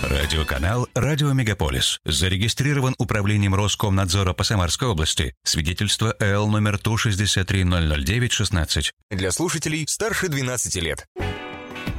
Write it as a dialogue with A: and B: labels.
A: Радиоканал «Радио Мегаполис». Зарегистрирован управлением Роскомнадзора по Самарской области. Свидетельство ЭЛ номер 163-009-16.
B: Для слушателей старше 12 лет.